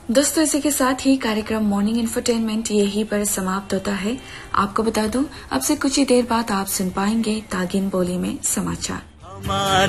दोस्तों, इसी के साथ ही कार्यक्रम मॉर्निंग इंफरटेनमेंट यही पर समाप्त होता है। आपको बता दूं, अब से कुछ ही देर बाद आप सुन पाएंगे तागिन बोली में समाचार।